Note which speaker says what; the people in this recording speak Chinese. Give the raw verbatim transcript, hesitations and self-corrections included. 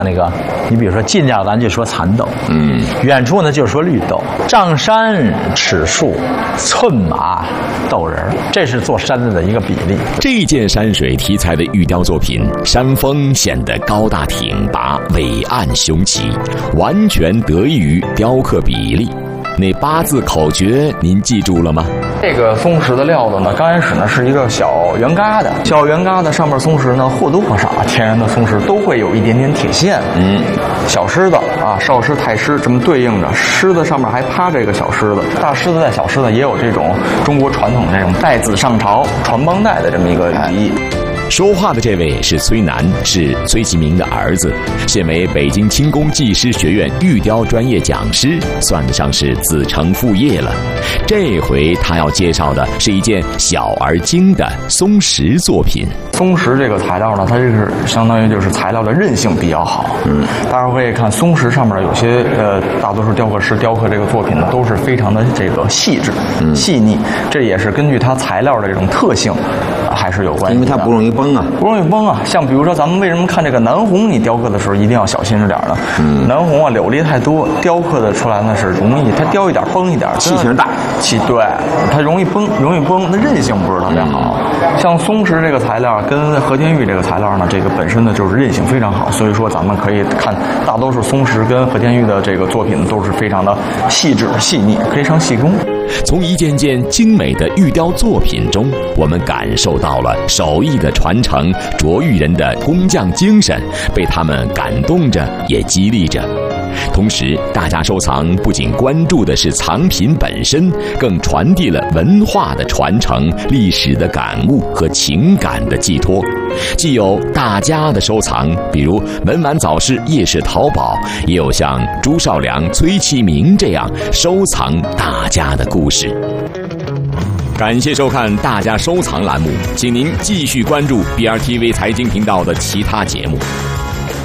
Speaker 1: 那个，你比如说近点咱就说蚕豆，
Speaker 2: 嗯，
Speaker 1: 远处呢就说绿豆。丈山尺树，寸马豆人，这是做山子的一个比例。
Speaker 2: 这件山水题材的玉雕作品，山峰显得高大挺拔、伟岸雄奇，完全得益于雕刻比例。那八字口诀您记住了吗？
Speaker 3: 这个松石的料子呢，刚开始呢是一个小圆疙瘩，小圆疙瘩上面松石呢或多或少天然的松石都会有一点点铁线。
Speaker 2: 嗯，
Speaker 3: 小狮子啊，少狮、太狮这么对应着，狮子上面还趴着一个小狮子，大狮子带小狮子也有这种中国传统这种带子上朝、传帮带的这么一个寓意。
Speaker 2: 说话的这位是崔南，是崔其明的儿子，现为北京清宫技师学院玉雕专业讲师，算得上是子承父业了。这回他要介绍的是一件小而精的松石作品。
Speaker 3: 松石这个材料呢，它这是相当于就是材料的韧性比较好。嗯，大家可以看松石上面有些呃，大多数雕刻师雕刻这个作品呢，都是非常的这个细致、嗯、细腻，这也是根据它材料的这种特性。还是有关系，
Speaker 4: 因为它不容易崩啊，
Speaker 3: 不容易崩啊。像比如说，咱们为什么看这个南红，你雕刻的时候一定要小心着点呢？嗯，南红啊，柳粒太多，雕刻的出来呢是容易，它雕一点崩一点，
Speaker 4: 气型大，
Speaker 3: 气对，它容易崩，容易崩，那韧性不是特别好。嗯、像松石这个材料跟和田玉这个材料呢，这个本身呢就是韧性非常好，所以说咱们可以看大多数松石跟和田玉的这个作品都是非常的细致细腻，非常细工。
Speaker 2: 从一件件精美的玉雕作品中，我们感受到了手艺的传承，琢玉人的工匠精神被他们感动着，也激励着。同时，大家收藏不仅关注的是藏品本身，更传递了文化的传承、历史的感悟和情感的寄托。既有大家的收藏，比如文玩早市、夜市淘宝，也有像朱绍良、崔其明这样收藏大家的故事。感谢收看大家收藏栏目，请您继续关注 B R T V 财经频道的其他节目。